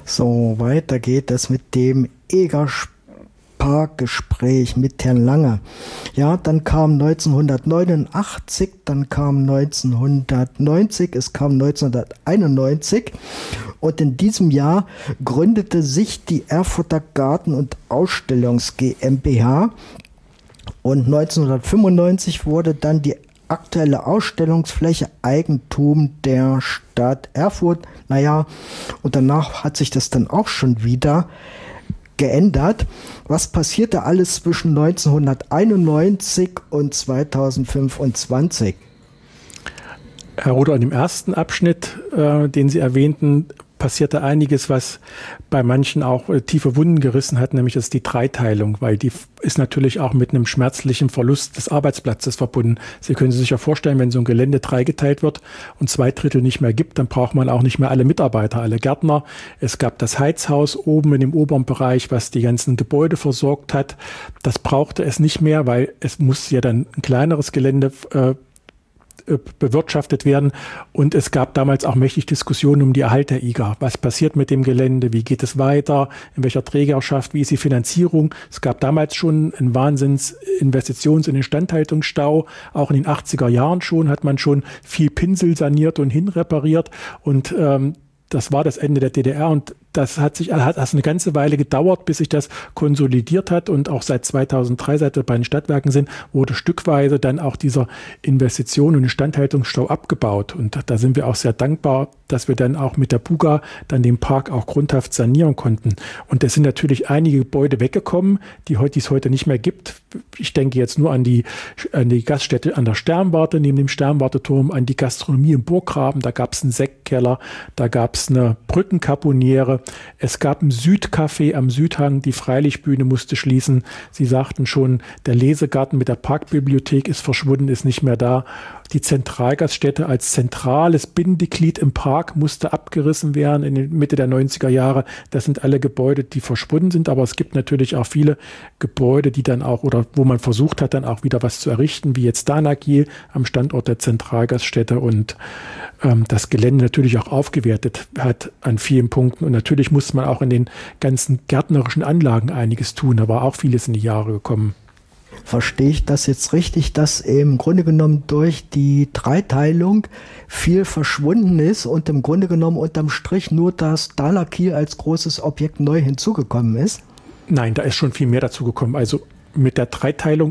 So, weiter geht es mit dem Egerpark-Gespräch mit Herrn Lange. Ja, dann kam 1989, dann kam 1990, es kam 1991 und in diesem Jahr gründete sich die Erfurter Garten- und Ausstellungs GmbH und 1995 wurde dann die aktuelle Ausstellungsfläche Eigentum der Stadt Erfurt. Naja, und danach hat sich das dann auch schon wieder geändert. Was passierte alles zwischen 1991 und 2025? Herr Roder, in dem ersten Abschnitt, den Sie erwähnten, passierte einiges, was bei manchen auch tiefe Wunden gerissen hat, nämlich ist die Dreiteilung, weil die ist natürlich auch mit einem schmerzlichen Verlust des Arbeitsplatzes verbunden. Sie können sich ja vorstellen, wenn so ein Gelände dreigeteilt wird und 2/3 nicht mehr gibt, dann braucht man auch nicht mehr alle Mitarbeiter, alle Gärtner. Es gab das Heizhaus oben in dem oberen Bereich, was die ganzen Gebäude versorgt hat. Das brauchte es nicht mehr, weil es muss ja dann ein kleineres Gelände bewirtschaftet werden. Und es gab damals auch mächtig Diskussionen um die Erhalt der IGA. Was passiert mit dem Gelände? Wie geht es weiter? In welcher Trägerschaft? Wie ist die Finanzierung? Es gab damals schon einen Wahnsinns-Investitions- und Instandhaltungsstau. Auch in den 80er Jahren schon hat man schon viel Pinsel saniert und hinrepariert. Und das war das Ende der DDR und das hat eine ganze Weile gedauert, bis sich das konsolidiert hat und auch seit 2003, seit wir bei den Stadtwerken sind, wurde stückweise dann auch dieser Investition- und Instandhaltungsstau abgebaut und da sind wir auch sehr dankbar, dass wir dann auch mit der Buga dann den Park auch grundhaft sanieren konnten. Und es sind natürlich einige Gebäude weggekommen, die es heute nicht mehr gibt. Ich denke jetzt nur an die Gaststätte an der Sternwarte, neben dem Sternwarteturm, an die Gastronomie im Burggraben, da gab es einen Sektkeller, da gab es eine Brückenkaponiere. Es gab ein Südcafé am Südhang, die Freilichtbühne musste schließen. Sie sagten schon, der Lesegarten mit der Parkbibliothek ist verschwunden, ist nicht mehr da. Die Zentralgaststätte als zentrales Bindeglied im Park musste abgerissen werden in der Mitte der 90er Jahre. Das sind alle Gebäude, die verschwunden sind, aber es gibt natürlich auch viele Gebäude, die dann auch, oder wo man versucht hat, dann auch wieder was zu errichten, wie jetzt Danagil am Standort der Zentralgaststätte und das Gelände natürlich auch aufgewertet hat an vielen Punkten. Und natürlich musste man auch in den ganzen gärtnerischen Anlagen einiges tun. Da war auch vieles in die Jahre gekommen. Verstehe ich das jetzt richtig, dass im Grunde genommen durch die Dreiteilung viel verschwunden ist und im Grunde genommen unterm Strich nur das Danakil als großes Objekt neu hinzugekommen ist? Nein, da ist schon viel mehr dazu gekommen. Also mit der Dreiteilung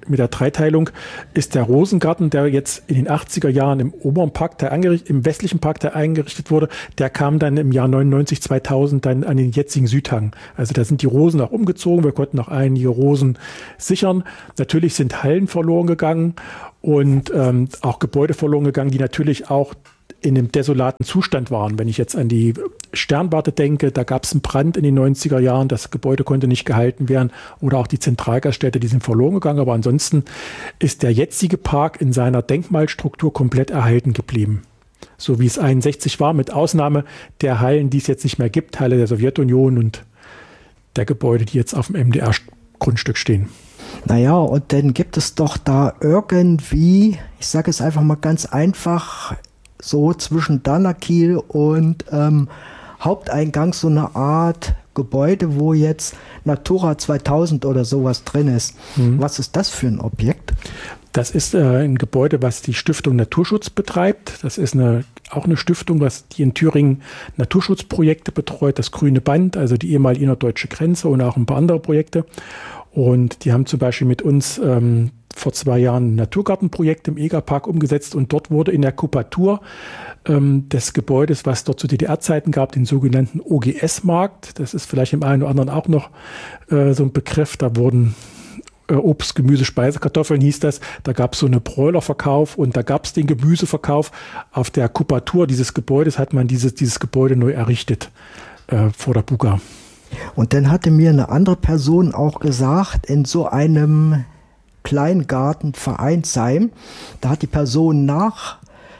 ist der Rosengarten, der jetzt in den 80er Jahren im oberen Park, im westlichen Park, der eingerichtet wurde, der kam dann im Jahr 99, 2000 dann an den jetzigen Südhang. Also da sind die Rosen auch umgezogen, wir konnten auch einige Rosen sichern. Natürlich sind Hallen verloren gegangen und auch Gebäude verloren gegangen, die natürlich auch in einem desolaten Zustand waren. Wenn ich jetzt an die Sternwarte denke, da gab es einen Brand in den 90er Jahren, das Gebäude konnte nicht gehalten werden oder auch die Zentralgaststätte, die sind verloren gegangen, aber ansonsten ist der jetzige Park in seiner Denkmalstruktur komplett erhalten geblieben. So wie es 61 war, mit Ausnahme der Hallen, die es jetzt nicht mehr gibt, Halle der Sowjetunion und der Gebäude, die jetzt auf dem MDR-Grundstück stehen. Naja, und dann gibt es doch da irgendwie, ich sage es einfach mal ganz einfach, so zwischen Danakil und Haupteingang so eine Art Gebäude, wo jetzt Natura 2000 oder sowas drin ist. Was ist das für ein Objekt? Das ist ein Gebäude, was die Stiftung Naturschutz betreibt. Das ist auch eine Stiftung, was die in Thüringen Naturschutzprojekte betreut, das Grüne Band, also die ehemalige innerdeutsche Grenze und auch ein paar andere Projekte. Und die haben zum Beispiel mit uns vor 2 Jahren ein Naturgartenprojekt im Egerpark umgesetzt und dort wurde in der Kubatur des Gebäudes, was dort zu DDR-Zeiten gab, den sogenannten OGS-Markt. Das ist vielleicht im einen oder anderen auch noch so ein Begriff. Da wurden Obst, Gemüse, Speisekartoffeln hieß das. Da gab es so eine Bräulerverkauf und da gab es den Gemüseverkauf. Auf der Kubatur dieses Gebäudes hat man dieses Gebäude neu errichtet vor der Buga. Und dann hatte mir eine andere Person auch gesagt, in so einem Kleingartenvereinsheim, da hat die Person nach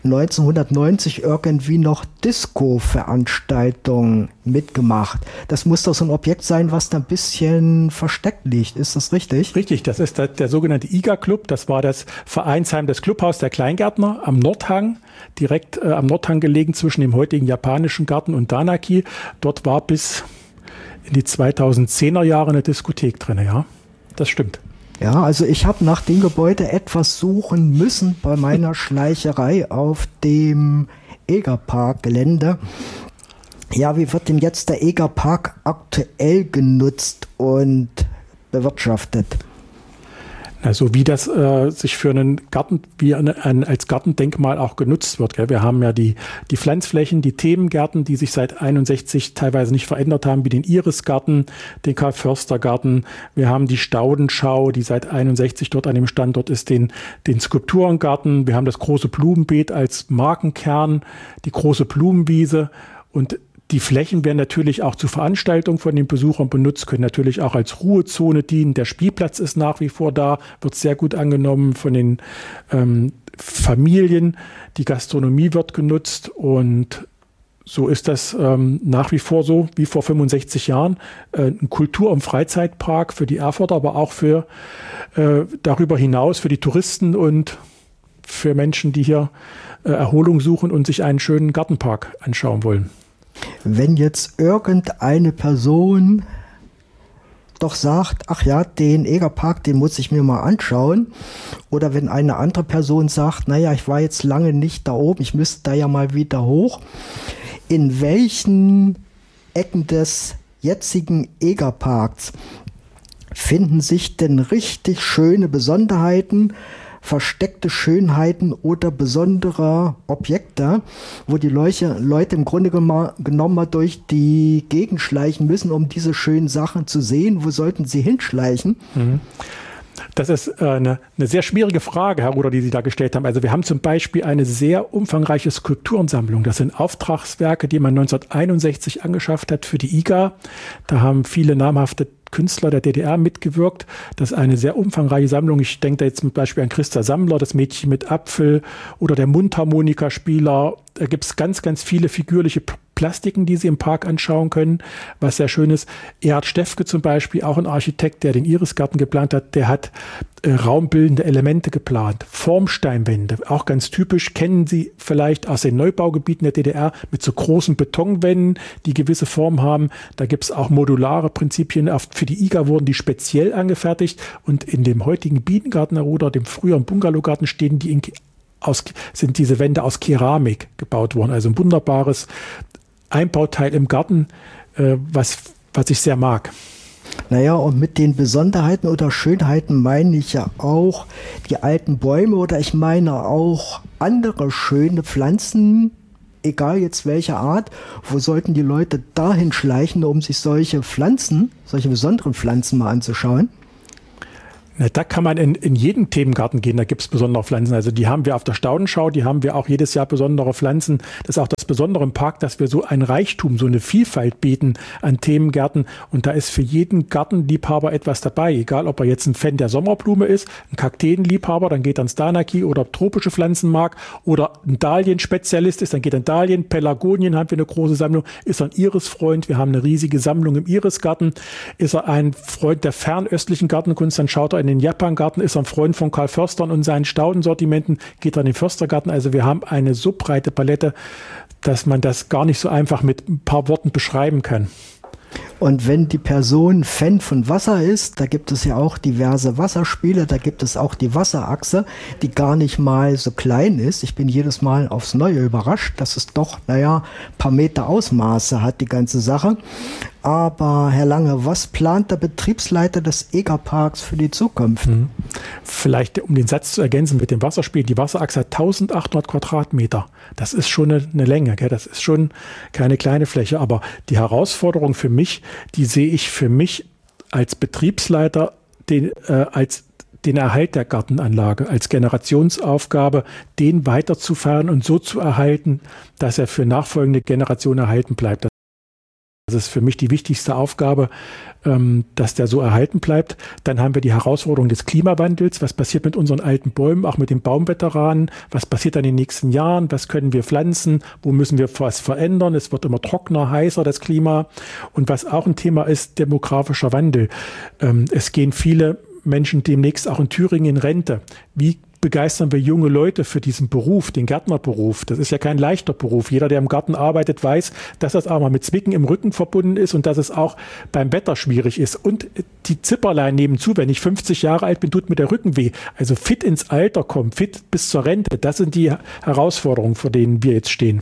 1990 irgendwie noch Disco-Veranstaltungen mitgemacht. Das muss doch so ein Objekt sein, was da ein bisschen versteckt liegt. Ist das richtig? Richtig, das ist der sogenannte IGA-Club. Das war das Vereinsheim, das Clubhaus der Kleingärtner am Nordhang, direkt am Nordhang gelegen zwischen dem heutigen japanischen Garten und Danaki. Dort war bis in die 2010er Jahre eine Diskothek drin, ja. Das stimmt. Ja, also ich habe nach dem Gebäude etwas suchen müssen bei meiner Schleicherei auf dem Egerpark-Gelände. Ja, wie wird denn jetzt der Egerpark aktuell genutzt und bewirtschaftet? Also wie das sich für einen Garten, als Gartendenkmal auch genutzt wird. Gell? Wir haben ja die Pflanzflächen, die Themengärten, die sich seit 61 teilweise nicht verändert haben, wie den Irisgarten, den Karl-Förster-Garten. Wir haben die Staudenschau, die seit 61 dort an dem Standort ist, den Skulpturengarten. Wir haben das große Blumenbeet als Markenkern, die große Blumenwiese und die Flächen werden natürlich auch zur Veranstaltung von den Besuchern benutzt, können natürlich auch als Ruhezone dienen. Der Spielplatz ist nach wie vor da, wird sehr gut angenommen von den Familien. Die Gastronomie wird genutzt und so ist das nach wie vor so wie vor 65 Jahren. Ein Kultur- und Freizeitpark für die Erfurter, aber auch für darüber hinaus für die Touristen und für Menschen, die hier Erholung suchen und sich einen schönen Gartenpark anschauen wollen. Wenn jetzt irgendeine Person doch sagt, ach ja, den Egerpark, den muss ich mir mal anschauen, oder wenn eine andere Person sagt, naja, ich war jetzt lange nicht da oben, ich müsste da ja mal wieder hoch, in welchen Ecken des jetzigen Egerparks finden sich denn richtig schöne Besonderheiten, versteckte Schönheiten oder besondere Objekte, wo die Leute im Grunde genommen mal durch die Gegend schleichen müssen, um diese schönen Sachen zu sehen? Wo sollten sie hinschleichen? Das ist eine sehr schwierige Frage, Herr Ruder, die Sie da gestellt haben. Also wir haben zum Beispiel eine sehr umfangreiche Skulpturensammlung. Das sind Auftragswerke, die man 1961 angeschafft hat für die IGA. Da haben viele namhafte Künstler der DDR mitgewirkt. Das ist eine sehr umfangreiche Sammlung. Ich denke da jetzt zum Beispiel an Christa Sammler, das Mädchen mit Apfel oder der Mundharmonikaspieler. Da gibt es ganz, ganz viele figürliche Plastiken, die Sie im Park anschauen können, was sehr schön ist. Erhard Steffke zum Beispiel, auch ein Architekt, der den Irisgarten geplant hat, der hat raumbildende Elemente geplant. Formsteinwände, auch ganz typisch, kennen Sie vielleicht aus den Neubaugebieten der DDR mit so großen Betonwänden, die gewisse Form haben. Da gibt es auch modulare Prinzipien. Für die IGA wurden die speziell angefertigt und in dem heutigen Bienengarten oder dem früheren Bungalowgarten sind diese Wände aus Keramik gebaut worden. Also ein wunderbares Einbauteil im Garten, was ich sehr mag. Naja, und mit den Besonderheiten oder Schönheiten meine ich ja auch die alten Bäume oder ich meine auch andere schöne Pflanzen, egal jetzt welcher Art. Wo sollten die Leute dahin schleichen, um sich solche besonderen Pflanzen mal anzuschauen? Na, da kann man in jeden Themengarten gehen, da gibt es besondere Pflanzen. Also die haben wir auf der Staudenschau, die haben wir auch jedes Jahr besondere Pflanzen. Das ist auch das Besondere im Park, dass wir so ein Reichtum, so eine Vielfalt bieten an Themengärten. Und da ist für jeden Gartenliebhaber etwas dabei. Egal, ob er jetzt ein Fan der Sommerblume ist, ein Kakteenliebhaber, dann geht er ins Danaki oder tropische Pflanzen mag oder ein Dahlien-Spezialist ist, dann geht er in Dahlien. Pelargonien haben wir eine große Sammlung. Ist er ein Irisfreund? Wir haben eine riesige Sammlung im Irisgarten. Ist er ein Freund der fernöstlichen Gartenkunst, dann schaut er in den Japangarten, ist er ein Freund von Karl Förster und seinen Staudensortimenten, geht er in den Förstergarten. Also wir haben eine so breite Palette, dass man das gar nicht so einfach mit ein paar Worten beschreiben kann. Und wenn die Person Fan von Wasser ist, da gibt es ja auch diverse Wasserspiele, da gibt es auch die Wasserachse, die gar nicht mal so klein ist. Ich bin jedes Mal aufs Neue überrascht, dass es doch, ein paar Meter Ausmaße hat, die ganze Sache. Aber Herr Lange, was plant der Betriebsleiter des Egerparks für die Zukunft? Vielleicht, um den Satz zu ergänzen mit dem Wasserspiel, die Wasserachse hat 1800 Quadratmeter. Das ist schon eine Länge, gell? Das ist schon keine kleine Fläche. Aber die Herausforderung für mich, die sehe ich für mich als Betriebsleiter als den Erhalt der Gartenanlage, als Generationsaufgabe, den weiterzufahren und so zu erhalten, dass er für nachfolgende Generationen erhalten bleibt. Das ist für mich die wichtigste Aufgabe, dass der so erhalten bleibt. Dann haben wir die Herausforderung des Klimawandels. Was passiert mit unseren alten Bäumen, auch mit den Baumveteranen? Was passiert dann in den nächsten Jahren? Was können wir pflanzen? Wo müssen wir was verändern? Es wird immer trockener, heißer, das Klima. Und was auch ein Thema ist, demografischer Wandel. Es gehen viele Menschen demnächst auch in Thüringen in Rente. Wie begeistern wir junge Leute für diesen Beruf, den Gärtnerberuf? Das ist ja kein leichter Beruf. Jeder, der im Garten arbeitet, weiß, dass das auch mal mit Zwicken im Rücken verbunden ist und dass es auch beim Wetter schwierig ist. Und die Zipperlein nebenzu, wenn ich 50 Jahre alt bin, tut mir der Rücken weh. Also fit ins Alter kommen, fit bis zur Rente, das sind die Herausforderungen, vor denen wir jetzt stehen.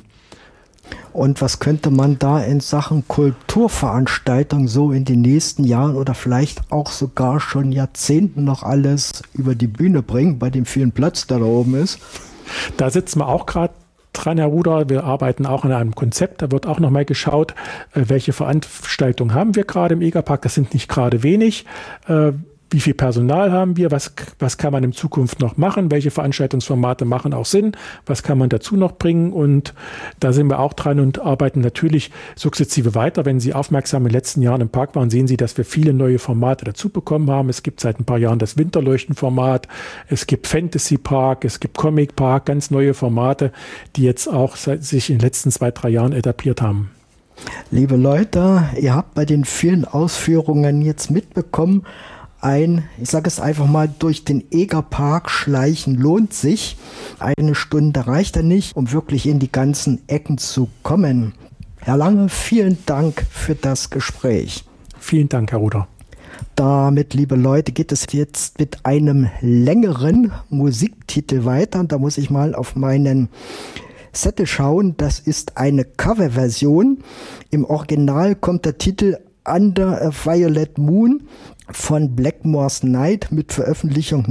Und was könnte man da in Sachen Kulturveranstaltung so in den nächsten Jahren oder vielleicht auch sogar schon Jahrzehnten noch alles über die Bühne bringen, bei dem vielen Platz, der da oben ist? Da sitzen wir auch gerade dran, Herr Ruder. Wir arbeiten auch an einem Konzept. Da wird auch nochmal geschaut, welche Veranstaltungen haben wir gerade im Egerpark. Das sind nicht gerade wenig. Wie viel Personal haben wir? Was kann man in Zukunft noch machen? Welche Veranstaltungsformate machen auch Sinn? Was kann man dazu noch bringen? Und da sind wir auch dran und arbeiten natürlich sukzessive weiter. Wenn Sie aufmerksam in den letzten Jahren im Park waren, sehen Sie, dass wir viele neue Formate dazu bekommen haben. Es gibt seit ein paar Jahren das Winterleuchtenformat. Es gibt Fantasy Park, es gibt Comic Park, ganz neue Formate, die jetzt auch sich in den letzten 2-3 Jahren etabliert haben. Liebe Leute, ihr habt bei den vielen Ausführungen jetzt mitbekommen, ich sage es einfach mal, durch den Egerpark schleichen lohnt sich. 1 Stunde reicht ja nicht, um wirklich in die ganzen Ecken zu kommen. Herr Lange, vielen Dank für das Gespräch. Vielen Dank, Herr Ruder. Damit, liebe Leute, geht es jetzt mit einem längeren Musiktitel weiter. Und da muss ich mal auf meinen Zettel schauen. Das ist eine Coverversion. Im Original kommt der Titel Under a Violet Moon von Blackmore's Night mit Veröffentlichung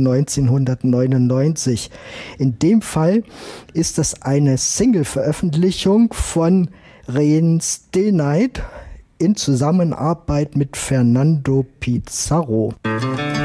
1999. In dem Fall ist das eine Single-Veröffentlichung von Ren Stenight in Zusammenarbeit mit Fernando Pizarro.